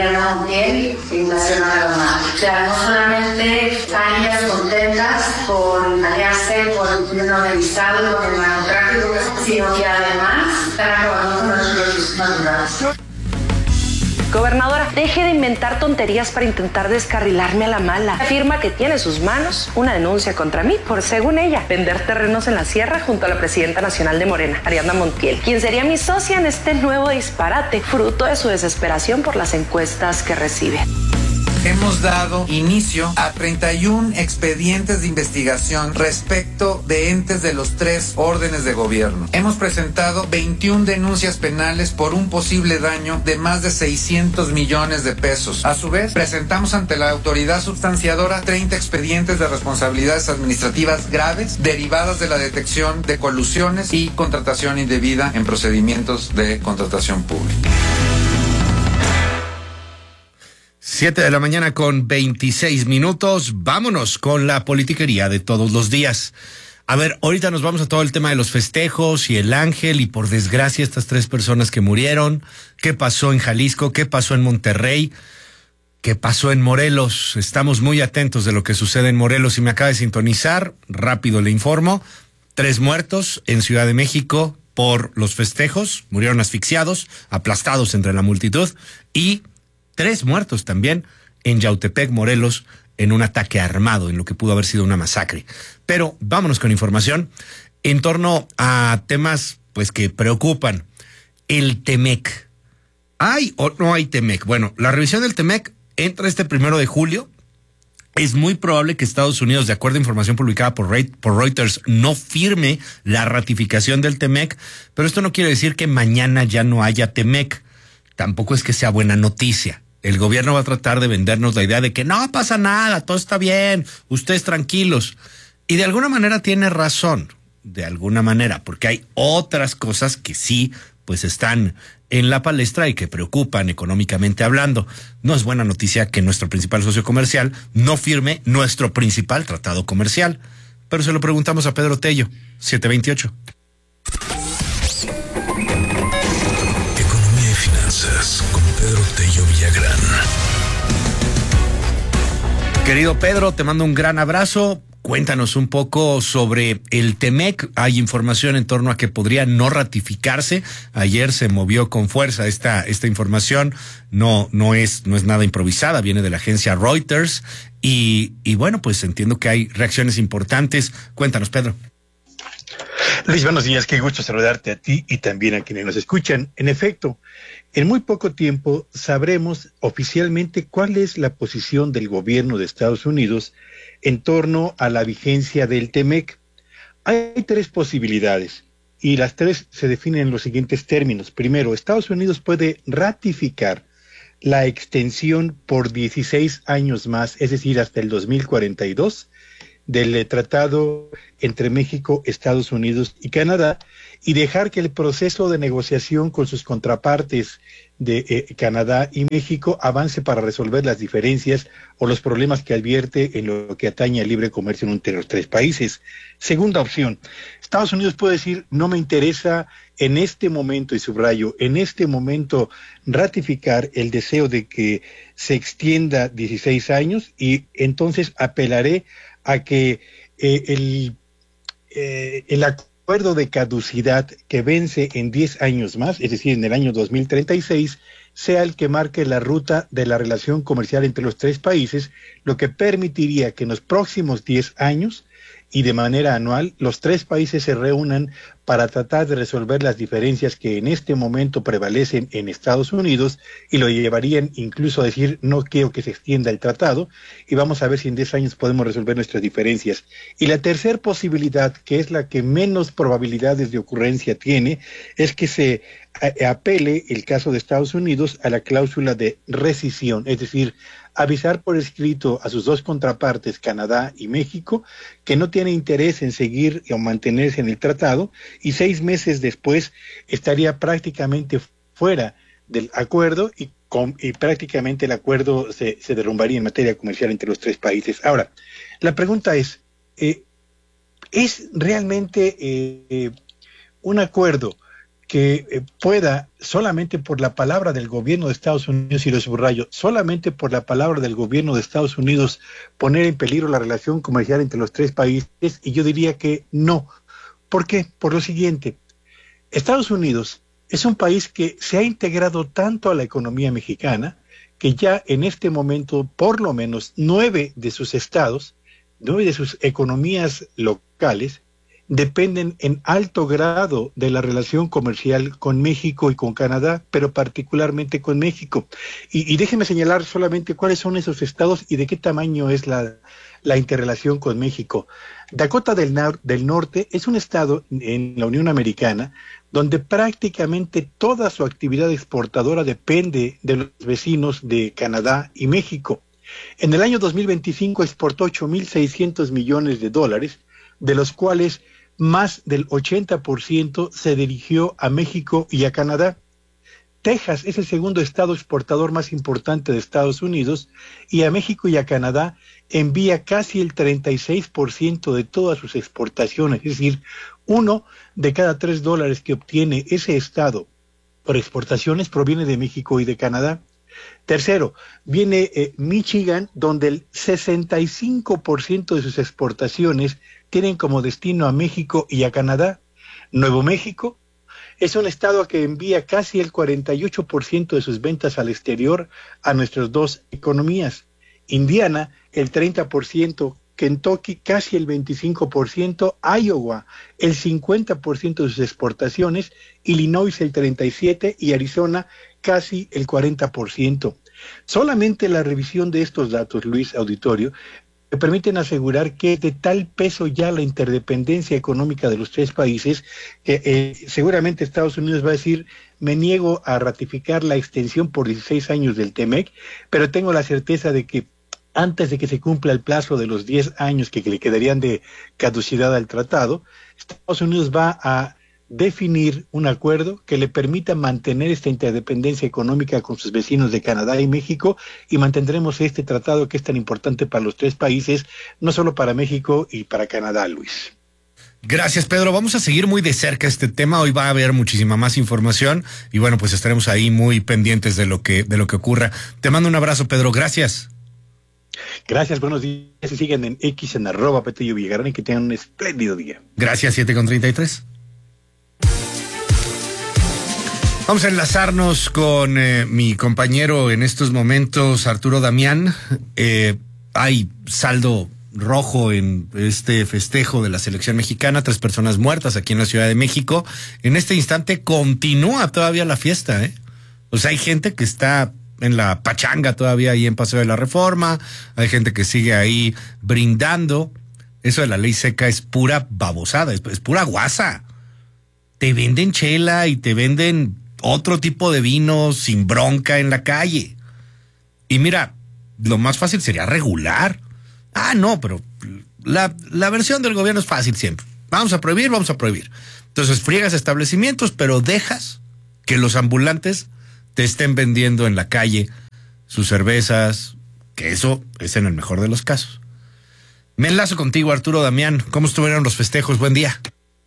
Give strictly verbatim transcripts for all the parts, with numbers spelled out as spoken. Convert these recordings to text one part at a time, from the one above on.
Ariadna Montiel, Ignacio Navarro. O sea, no solamente están ellas contentas por aliarse por el crimen organizado, por el narcotráfico, sino que además están acabando con los recursos naturales. Gobernadora, deje de inventar tonterías para intentar descarrilarme a la mala. Afirma que tiene en sus manos una denuncia contra mí por, según ella, vender terrenos en la sierra junto a la presidenta nacional de Morena, Ariadna Montiel, quien sería mi socia en este nuevo disparate, fruto de su desesperación por las encuestas que recibe. Hemos dado inicio a treinta y uno expedientes de investigación respecto de entes de los tres órdenes de gobierno. Hemos presentado veintiuna denuncias penales por un posible daño de más de seiscientos millones de pesos. A su vez, presentamos ante la autoridad sustanciadora treinta expedientes de responsabilidades administrativas graves derivadas de la detección de colusiones y contratación indebida en procedimientos de contratación pública. Siete de la mañana con veintiséis minutos. Vámonos con la politiquería de todos los días. A ver, ahorita nos vamos a todo el tema de los festejos y el ángel y por desgracia estas tres personas que murieron. ¿Qué pasó en Jalisco? ¿Qué pasó en Monterrey? ¿Qué pasó en Morelos? Estamos muy atentos de lo que sucede en Morelos. Si me acaba de sintonizar, rápido le informo. Tres muertos en Ciudad de México por los festejos. Murieron asfixiados, aplastados entre la multitud y tres muertos también en Yautepec, Morelos, en un ataque armado, en lo que pudo haber sido una masacre. Pero vámonos con información en torno a temas pues que preocupan. El Temec. ¿Hay o no hay Temec? Bueno, la revisión del Temec entra este primero de julio. Es muy probable que Estados Unidos, de acuerdo a información publicada por Reuters, no firme la ratificación del Temec, pero esto no quiere decir que mañana ya no haya Temec. Tampoco es que sea buena noticia. El gobierno va a tratar de vendernos la idea de que no pasa nada, todo está bien, ustedes tranquilos. Y de alguna manera tiene razón, de alguna manera, porque hay otras cosas que sí, pues están en la palestra y que preocupan económicamente hablando. No es buena noticia que nuestro principal socio comercial no firme nuestro principal tratado comercial. Pero se lo preguntamos a Pedro Tello, siete veintiocho. Economía y finanzas con Pedro Tello Villagrán. Querido Pedro, te mando un gran abrazo. Cuéntanos un poco sobre el Temec. Hay información en torno a que podría no ratificarse. Ayer se movió con fuerza esta esta información. No no es no es nada improvisada, viene de la agencia Reuters y y bueno, pues entiendo que hay reacciones importantes. Cuéntanos, Pedro. Luis, buenos días, qué gusto saludarte a ti y también a quienes nos escuchan. En efecto, en muy poco tiempo sabremos oficialmente cuál es la posición del gobierno de Estados Unidos en torno a la vigencia del Temec. Hay tres posibilidades y las tres se definen en los siguientes términos. Primero, Estados Unidos puede ratificar la extensión por dieciséis años más, es decir, hasta el dos mil cuarenta y dos, del tratado entre México, Estados Unidos y Canadá, y dejar que el proceso de negociación con sus contrapartes de eh, Canadá y México avance para resolver las diferencias o los problemas que advierte en lo que atañe al libre comercio entre los tres países. Segunda opción, Estados Unidos puede decir, no me interesa en este momento, y subrayo, en este momento ratificar el deseo de que se extienda dieciséis años y entonces apelaré a que eh, el, eh, el acuerdo de caducidad que vence en diez años más, es decir, en el año dos mil treinta y seis, sea el que marque la ruta de la relación comercial entre los tres países, lo que permitiría que en los próximos diez años y de manera anual los tres países se reúnan para tratar de resolver las diferencias que en este momento prevalecen en Estados Unidos y lo llevarían incluso a decir no quiero que se extienda el tratado y vamos a ver si en diez años podemos resolver nuestras diferencias. Y la tercera posibilidad, que es la que menos probabilidades de ocurrencia tiene, es que se a- apele el caso de Estados Unidos a la cláusula de rescisión, es decir, avisar por escrito a sus dos contrapartes, Canadá y México, que no tiene interés en seguir o mantenerse en el tratado, y seis meses después estaría prácticamente fuera del acuerdo y, con, y prácticamente el acuerdo se, se derrumbaría en materia comercial entre los tres países. Ahora, la pregunta es, eh, ¿es realmente eh, eh, un acuerdo que eh, pueda, solamente por la palabra del gobierno de Estados Unidos, y lo subrayo, solamente por la palabra del gobierno de Estados Unidos, poner en peligro la relación comercial entre los tres países? Y yo diría que no. ¿Por qué? Por lo siguiente. Estados Unidos es un país que se ha integrado tanto a la economía mexicana que ya en este momento, por lo menos nueve de sus estados, nueve de sus economías locales, dependen en alto grado de la relación comercial con México y con Canadá, pero particularmente con México. Y, y déjeme señalar solamente cuáles son esos estados y de qué tamaño es la, la interrelación con México. Dakota del, del Norte es un estado en la Unión Americana donde prácticamente toda su actividad exportadora depende de los vecinos de Canadá y México. En el año dos mil veinticinco exportó ocho mil seiscientos millones de dólares, de los cuales más del ochenta por ciento se dirigió a México y a Canadá. Texas es el segundo estado exportador más importante de Estados Unidos y a México y a Canadá envía casi el treinta y seis por ciento de todas sus exportaciones, es decir, uno de cada tres dólares que obtiene ese estado por exportaciones proviene de México y de Canadá. Tercero, viene eh, Michigan, donde el sesenta y cinco por ciento de sus exportaciones tienen como destino a México y a Canadá. Nuevo México es un estado que envía casi el cuarenta y ocho por ciento de sus ventas al exterior a nuestras dos economías. Indiana, el treinta por ciento, Kentucky casi el veinticinco por ciento, Iowa el cincuenta por ciento de sus exportaciones, Illinois el treinta y siete por ciento y Arizona casi el cuarenta por ciento. Solamente la revisión de estos datos, Luis Auditorio, me permiten asegurar que es de tal peso ya la interdependencia económica de los tres países que eh, seguramente Estados Unidos va a decir: me niego a ratificar la extensión por dieciséis años del T M E C, pero tengo la certeza de que antes de que se cumpla el plazo de los diez años que, que le quedarían de caducidad al tratado, Estados Unidos va a definir un acuerdo que le permita mantener esta interdependencia económica con sus vecinos de Canadá y México, y mantendremos este tratado que es tan importante para los tres países, no solo para México y para Canadá, Luis. Gracias, Pedro. Vamos a seguir muy de cerca este tema. Hoy va a haber muchísima más información y bueno, pues estaremos ahí muy pendientes de lo que, de lo que ocurra. Te mando un abrazo, Pedro. Gracias. Gracias, buenos días. Se siguen en X, en arroba Petello Villagrán, y que tengan un espléndido día. Gracias, siete con treinta y tres. Vamos a enlazarnos con eh, mi compañero en estos momentos, Arturo Damián. Eh, hay saldo rojo en este festejo de la selección mexicana, tres personas muertas aquí en la Ciudad de México. En este instante continúa todavía la fiesta, ¿eh? O sea, hay gente que está en la pachanga todavía ahí en Paseo de la Reforma, hay gente que sigue ahí brindando. Eso de la ley seca es pura babosada, es, es pura guasa. Te venden chela y te venden otro tipo de vino sin bronca en la calle. Y mira, lo más fácil sería regular. Ah, no, pero la, la versión del gobierno es fácil siempre. Vamos a prohibir, vamos a prohibir. Entonces friegas establecimientos, pero dejas que los ambulantes te estén vendiendo en la calle sus cervezas, que eso es en el mejor de los casos. Me enlazo contigo, Arturo Damián. ¿Cómo estuvieron los festejos? Buen día.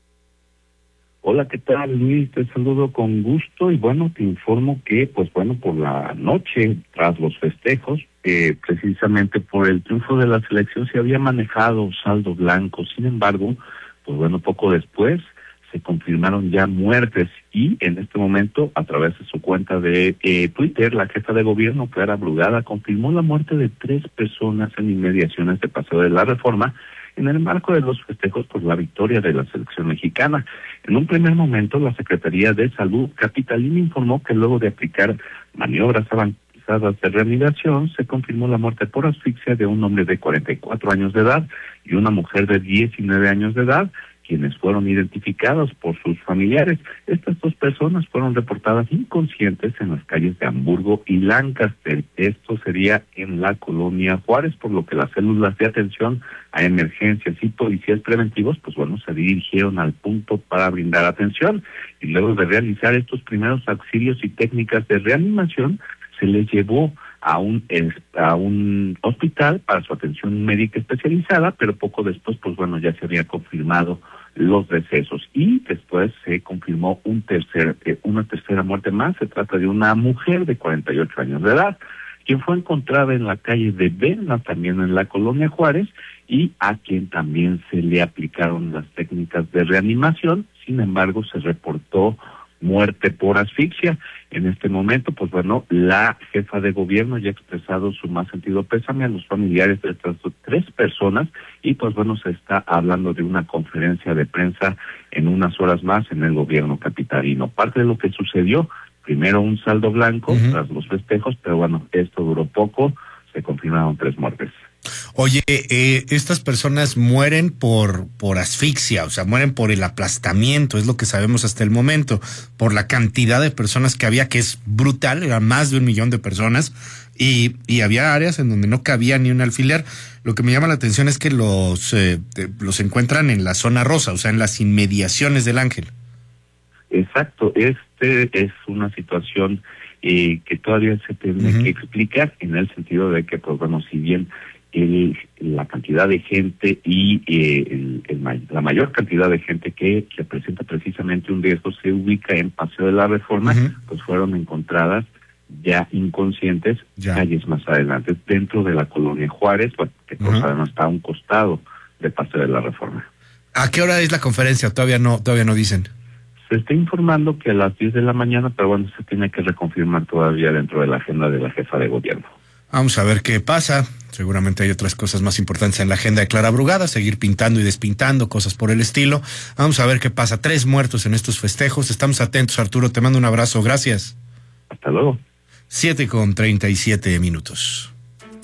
Hola, ¿qué tal, Luis? Te saludo con gusto y bueno, te informo que, pues bueno, por la noche, tras los festejos, eh, precisamente por el triunfo de la selección se había manejado saldo blanco. Sin embargo, pues bueno, poco después se confirmaron ya muertes y en este momento, a través de su cuenta de eh, Twitter, la jefa de gobierno, Clara Brugada, confirmó la muerte de tres personas en inmediaciones de Paseo de la Reforma en el marco de los festejos por la victoria de la selección mexicana. En un primer momento, la Secretaría de Salud capitalina informó que luego de aplicar maniobras avanzadas de reanimación, se confirmó la muerte por asfixia de un hombre de cuarenta y cuatro años de edad y una mujer de diecinueve años de edad, quienes fueron identificados por sus familiares. Estas dos personas fueron reportadas inconscientes en las calles de Hamburgo y Lancaster. Esto sería en la colonia Juárez, por lo que las células de atención a emergencias y policías preventivos, pues bueno, se dirigieron al punto para brindar atención. Y luego de realizar estos primeros auxilios y técnicas de reanimación, se les llevó a un a un hospital para su atención médica especializada, pero poco después, pues bueno, ya se había confirmado los decesos y después se confirmó un tercer eh, una tercera muerte más. Se trata de una mujer de cuarenta y ocho años de edad, quien fue encontrada en la calle de Vena, también en la colonia Juárez, y a quien también se le aplicaron las técnicas de reanimación. Sin embargo, se reportó muerte por asfixia. En este momento, pues bueno, la jefa de gobierno ya ha expresado su más sentido pésame a los familiares de estas tres personas y pues bueno, se está hablando de una conferencia de prensa en unas horas más en el gobierno capitalino. Parte de lo que sucedió, primero un saldo blanco uh-huh. tras los festejos, pero bueno, esto duró poco, se confirmaron tres muertes. Oye, eh, estas personas mueren por por asfixia, o sea, mueren por el aplastamiento, es lo que sabemos hasta el momento, por la cantidad de personas que había, que es brutal, eran más de un millón de personas, y, y había áreas en donde no cabía ni un alfiler. Lo que me llama la atención es que los, eh, los encuentran en la zona rosa, o sea, en las inmediaciones del Ángel. Exacto, este es una situación eh, que todavía se tiene uh-huh. que explicar, en el sentido de que, pues bueno, si bien El, la cantidad de gente y eh, el, el, la mayor cantidad de gente que, que presenta precisamente un riesgo se ubica en Paseo de la Reforma, uh-huh. pues fueron encontradas ya inconscientes ya. calles más adelante, dentro de la colonia Juárez, que uh-huh. no está a un costado de Paseo de la Reforma. ¿A qué hora es la conferencia? Todavía no, todavía no dicen. Se está informando que a las diez de la mañana, pero bueno, se tiene que reconfirmar todavía dentro de la agenda de la jefa de gobierno. Vamos a ver qué pasa. Seguramente hay otras cosas más importantes en la agenda de Clara Brugada, seguir pintando y despintando, cosas por el estilo. Vamos a ver qué pasa. Tres muertos en estos festejos. Estamos atentos, Arturo. Te mando un abrazo. Gracias. Hasta luego. Siete con treinta y siete minutos.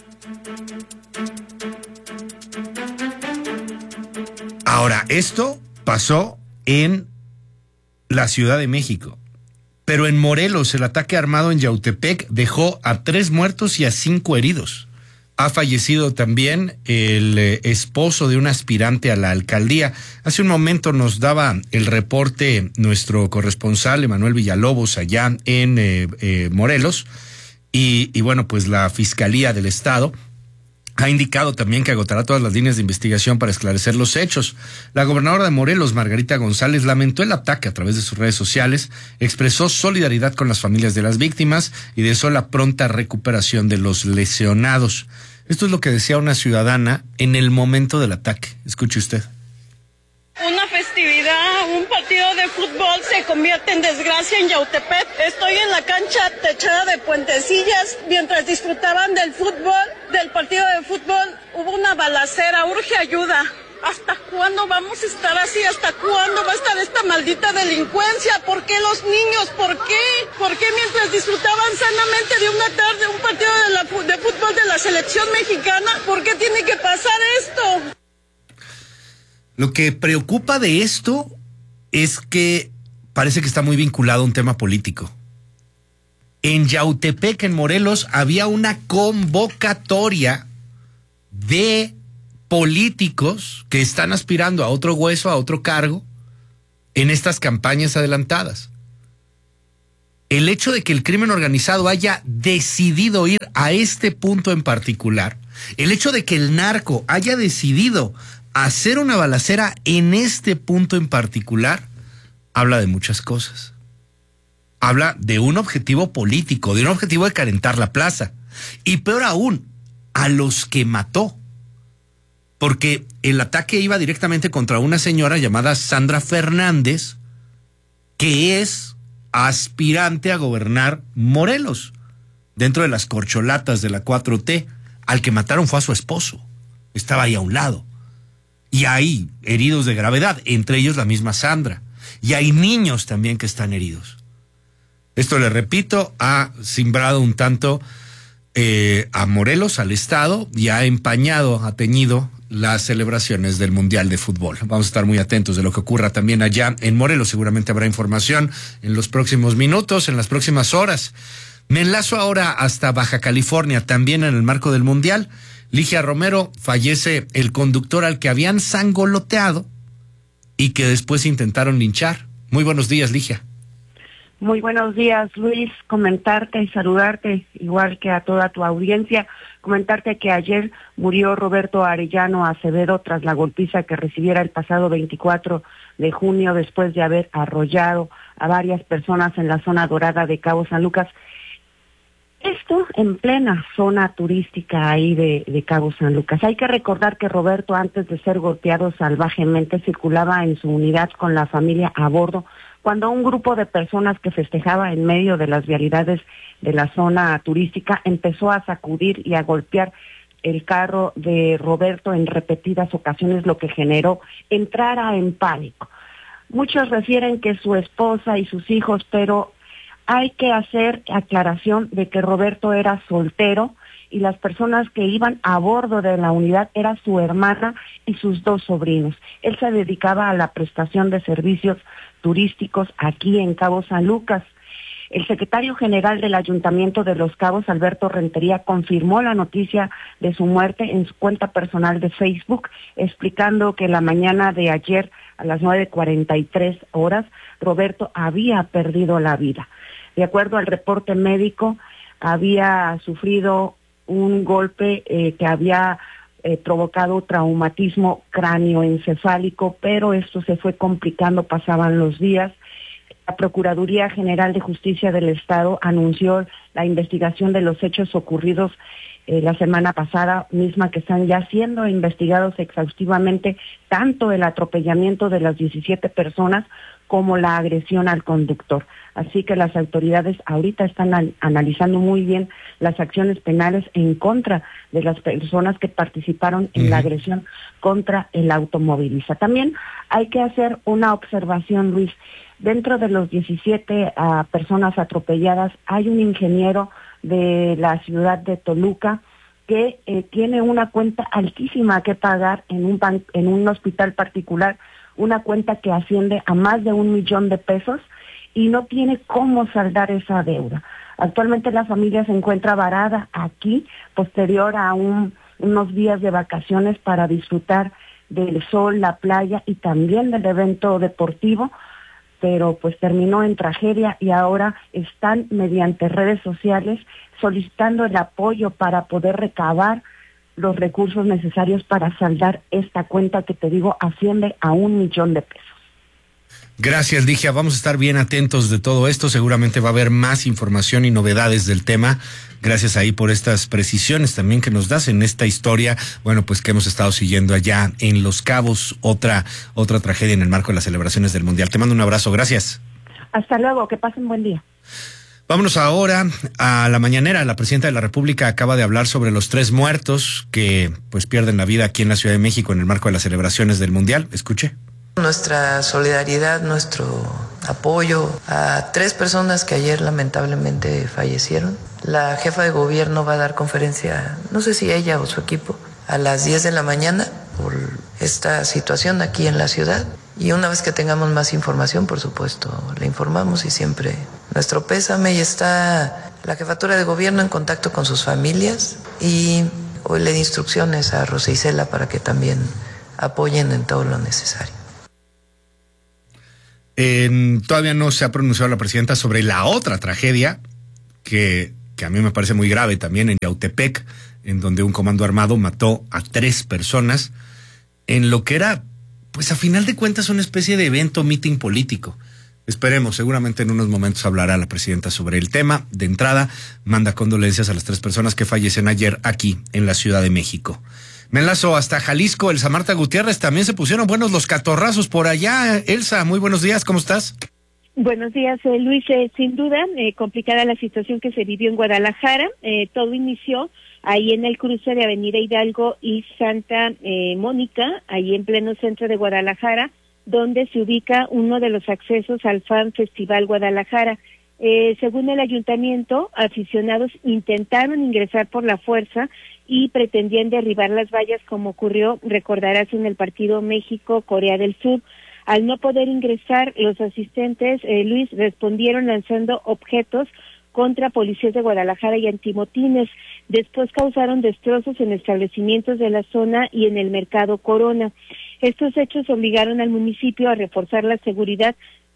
Ahora, esto pasó en la Ciudad de México. Pero en Morelos, el ataque armado en Yautepec dejó a tres muertos y a cinco heridos. Ha fallecido también el eh, esposo de un aspirante a la alcaldía. Hace un momento nos daba el reporte nuestro corresponsal, Emanuel Villalobos, allá en eh, eh, Morelos. Y, y bueno, pues la Fiscalía del Estado ha indicado también que agotará todas las líneas de investigación para esclarecer los hechos. La gobernadora de Morelos, Margarita González, lamentó el ataque a través de sus redes sociales, expresó solidaridad con las familias de las víctimas y deseó la pronta recuperación de los lesionados. Esto es lo que decía una ciudadana en el momento del ataque. Escuche usted. Una festividad, un partido de fútbol se convierte en desgracia en Yautepec. Estoy en la cancha techada de Puentecillas. Mientras disfrutaban del fútbol, del partido de fútbol, hubo una balacera. Urge ayuda. ¿Hasta cuándo vamos a estar así? ¿Hasta cuándo va a estar esta maldita delincuencia? ¿Por qué los niños? ¿Por qué? ¿Por qué mientras disfrutaban sanamente de una tarde un partido de, la, de fútbol de la selección mexicana? ¿Por qué tiene que pasar esto? Lo que preocupa de esto es que parece que está muy vinculado a un tema político. En Yautepec, en Morelos, había una convocatoria de políticos que están aspirando a otro hueso, a otro cargo, en estas campañas adelantadas. El hecho de que el crimen organizado haya decidido ir a este punto en particular, el hecho de que el narco haya decidido hacer una balacera en este punto en particular, habla de muchas cosas. Habla de un objetivo político, de un objetivo de calentar la plaza. Y peor aún, a los que mató. Porque el ataque iba directamente contra una señora llamada Sandra Fernández, que es aspirante a gobernar Morelos, dentro de las corcholatas de la cuatro T. Al que mataron fue a su esposo. Estaba ahí a un lado. Y hay heridos de gravedad, entre ellos la misma Sandra. Y hay niños también que están heridos. Esto, le repito, ha simbrado un tanto eh, a Morelos, al Estado, y ha empañado, ha teñido las celebraciones del Mundial de Fútbol. Vamos a estar muy atentos de lo que ocurra también allá en Morelos. Seguramente habrá información en los próximos minutos, en las próximas horas. Me enlazo ahora hasta Baja California, también en el marco del Mundial. Ligia Romero, fallece el conductor al que habían sangoloteado y que después intentaron linchar. Muy buenos días, Ligia. Muy buenos días, Luis. Comentarte y saludarte, igual que a toda tu audiencia. Comentarte que ayer murió Roberto Arellano Acevedo tras la golpiza que recibiera el pasado veinticuatro de junio después de haber arrollado a varias personas en la zona dorada de Cabo San Lucas. Esto en plena zona turística ahí de, de Cabo San Lucas. Hay que recordar que Roberto, antes de ser golpeado salvajemente, circulaba en su unidad con la familia a bordo, cuando un grupo de personas que festejaba en medio de las vialidades de la zona turística empezó a sacudir y a golpear el carro de Roberto en repetidas ocasiones, lo que generó entrara en pánico. Muchos refieren que su esposa y sus hijos, pero hay que hacer aclaración de que Roberto era soltero y las personas que iban a bordo de la unidad era su hermana y sus dos sobrinos. Él se dedicaba a la prestación de servicios turísticos aquí en Cabo San Lucas. El secretario general del Ayuntamiento de Los Cabos, Alberto Rentería, confirmó la noticia de su muerte en su cuenta personal de Facebook, explicando que la mañana de ayer a las nueve cuarenta y tres horas, Roberto había perdido la vida. De acuerdo al reporte médico, había sufrido un golpe eh, que había eh, provocado traumatismo cráneoencefálico, pero esto se fue complicando, pasaban los días. La Procuraduría General de Justicia del Estado anunció la investigación de los hechos ocurridos eh, la semana pasada, misma que están ya siendo investigados exhaustivamente, tanto el atropellamiento de las diecisiete personas como la agresión al conductor. Así que las autoridades ahorita están an- analizando muy bien las acciones penales en contra de las personas que participaron en uh-huh. la agresión contra el automovilista. También hay que hacer una observación, Luis. Dentro de los diecisiete uh, personas atropelladas hay un ingeniero de la ciudad de Toluca que eh, tiene una cuenta altísima que pagar en un ban- en un hospital particular, una cuenta que asciende a más de un millón de pesos y no tiene cómo saldar esa deuda. Actualmente la familia se encuentra varada aquí, posterior a un, unos días de vacaciones para disfrutar del sol, la playa y también del evento deportivo, pero pues terminó en tragedia y ahora están mediante redes sociales solicitando el apoyo para poder recabar los recursos necesarios para saldar esta cuenta que te digo asciende a un millón de pesos. Gracias, Ligia. Vamos a estar bien atentos de todo esto. Seguramente va a haber más información y novedades del tema. Gracias ahí por estas precisiones también que nos das en esta historia, bueno, pues que hemos estado siguiendo allá en Los Cabos, otra, otra tragedia en el marco de las celebraciones del Mundial. Te mando un abrazo. Gracias. Hasta luego. Que pasen buen día. Vámonos ahora a la mañanera. La presidenta de la República acaba de hablar sobre los tres muertos que pues pierden la vida aquí en la Ciudad de México en el marco de las celebraciones del Mundial. Escuche. Nuestra solidaridad, nuestro apoyo a tres personas que ayer lamentablemente fallecieron. La jefa de gobierno va a dar conferencia, no sé si ella o su equipo, a las diez de la mañana por esta situación aquí en la ciudad. Y una vez que tengamos más información, por supuesto, le informamos y siempre nuestro pésame. Y está la jefatura de gobierno en contacto con sus familias y hoy le di instrucciones a Rosa Isela para que también apoyen en todo lo necesario. Eh, todavía no se ha pronunciado la presidenta sobre la otra tragedia que, que a mí me parece muy grave también en Yautepec, en donde un comando armado mató a tres personas en lo que era, pues a final de cuentas, una especie de evento, meeting político. Esperemos, seguramente en unos momentos hablará la presidenta sobre el tema. De entrada, manda condolencias a las tres personas que fallecen ayer aquí en la Ciudad de México. Me enlazo hasta Jalisco. Elsa Marta Gutiérrez, también se pusieron buenos los catorrazos por allá. Elsa, muy buenos días, ¿cómo estás? Buenos días, eh, Luis. Eh, sin duda, eh, complicada la situación que se vivió en Guadalajara. Eh, todo inició ahí en el cruce de Avenida Hidalgo y Santa eh, Mónica, ahí en pleno centro de Guadalajara, donde se ubica uno de los accesos al Fan Festival Guadalajara. Eh, según el ayuntamiento, aficionados intentaron ingresar por la fuerza y pretendían derribar las vallas, como ocurrió, recordarás, en el partido México-Corea del Sur. Al no poder ingresar, los asistentes, eh, Luis, respondieron lanzando objetos contra policías de Guadalajara y antimotines. Después causaron destrozos en establecimientos de la zona y en el mercado Corona. Estos hechos obligaron al municipio a reforzar la seguridad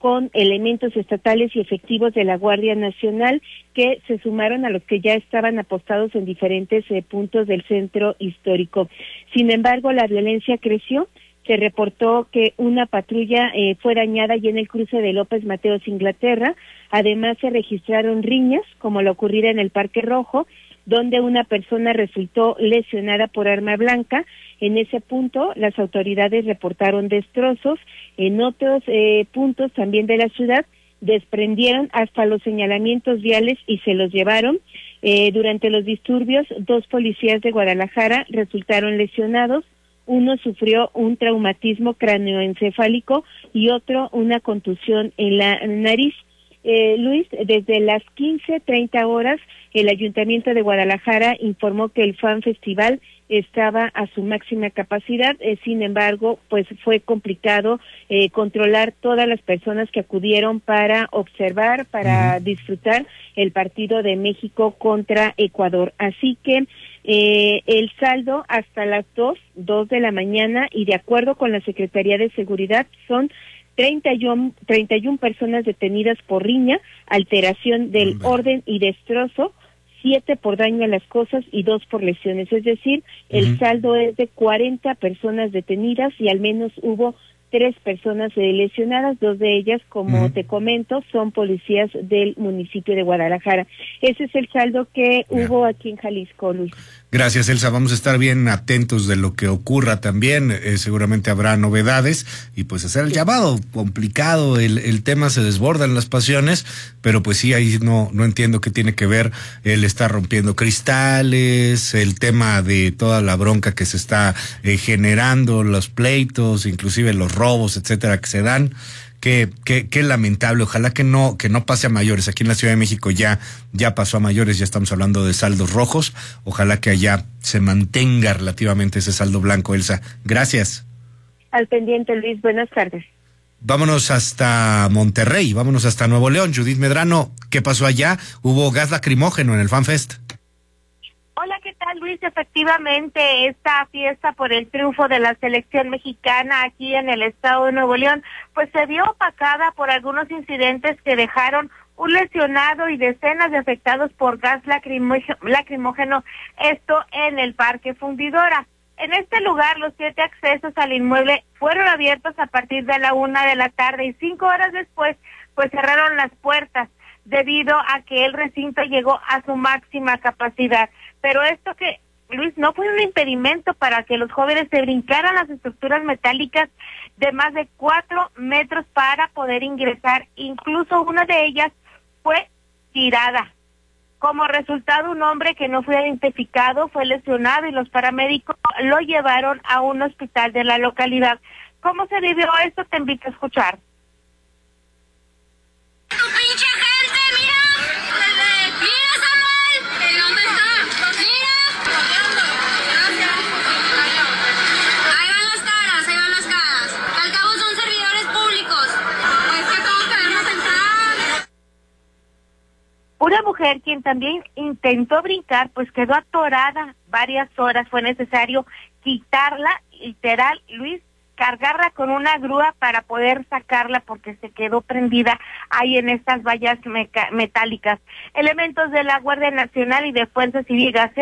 con elementos estatales y efectivos de la Guardia Nacional que se sumaron a los que ya estaban apostados en diferentes eh, puntos del centro histórico. Sin embargo, la violencia creció. Se reportó que una patrulla eh, fue dañada y en el cruce de López Mateos, Inglaterra. Además, se registraron riñas, como la ocurrida en el Parque Rojo, donde una persona resultó lesionada por arma blanca. En ese punto, las autoridades reportaron destrozos. En otros eh, puntos también de la ciudad, desprendieron hasta los señalamientos viales y se los llevaron. Eh, durante los disturbios, dos policías de Guadalajara resultaron lesionados. Uno sufrió un traumatismo cráneoencefálico y otro una contusión en la nariz. Eh, Luis, desde las quince treinta horas, el Ayuntamiento de Guadalajara informó que el Fan Festival estaba a su máxima capacidad, eh, sin embargo, pues fue complicado eh, controlar todas las personas que acudieron para observar, para uh-huh. disfrutar el partido de México contra Ecuador. Así que eh, el saldo hasta las dos, dos de la mañana, y de acuerdo con la Secretaría de Seguridad, son treinta y uno, treinta y una personas detenidas por riña, alteración del uh-huh. orden y destrozo, siete por daño a las cosas y dos por lesiones. Es decir, uh-huh. el saldo es de cuarenta personas detenidas y al menos hubo tres personas eh, lesionadas, dos de ellas, como uh-huh. te comento, son policías del municipio de Guadalajara. Ese es el saldo que yeah. hubo aquí en Jalisco, Luis. Gracias, Elsa. Vamos a estar bien atentos de lo que ocurra también. Eh, seguramente habrá novedades y pues hacer el llamado. Complicado, el, el tema, se desbordan las pasiones, pero pues sí, ahí no, no entiendo qué tiene que ver el estar rompiendo cristales, el tema de toda la bronca que se está eh, generando, los pleitos, inclusive los robos, etcétera, que se dan. Qué, qué, qué lamentable. Ojalá que no, que no pase a mayores. Aquí en la Ciudad de México ya, ya pasó a mayores, ya estamos hablando de saldos rojos. Ojalá que allá se mantenga relativamente ese saldo blanco, Elsa. Gracias. Al pendiente, Luis. Buenas tardes. Vámonos hasta Monterrey, vámonos hasta Nuevo León. Judith Medrano, ¿qué pasó allá? Hubo gas lacrimógeno en el FanFest. Hola, ¿qué tal, Luis? Efectivamente, esta fiesta por el triunfo de la selección mexicana aquí en el estado de Nuevo León, pues se vio opacada por algunos incidentes que dejaron un lesionado y decenas de afectados por gas lacrimógeno, esto en el Parque Fundidora. En este lugar, los siete accesos al inmueble fueron abiertos a partir de la una de la tarde y cinco horas después, pues cerraron las puertas debido a que el recinto llegó a su máxima capacidad. Pero esto que, Luis, no fue un impedimento para que los jóvenes se brincaran las estructuras metálicas de más de cuatro metros para poder ingresar. Incluso una de ellas fue tirada. Como resultado, un hombre que no fue identificado fue lesionado y los paramédicos lo llevaron a un hospital de la localidad. ¿Cómo se vivió esto? Te invito a escuchar. ¡Tu pinche gente, mira! ¡Mira, Samuel! ¿En dónde está? ¡Mira! Gracias. Ahí van las caras, ahí van las caras. Que al cabo son servidores públicos. Es que todos queremos entrar. Una mujer quien también intentó brincar, pues quedó atorada varias horas. Fue necesario quitarla, literal, Luis, cargarla con una grúa para poder sacarla porque se quedó prendida ahí en estas vallas meca- metálicas. Elementos de la Guardia Nacional y de Fuerzas Cívicas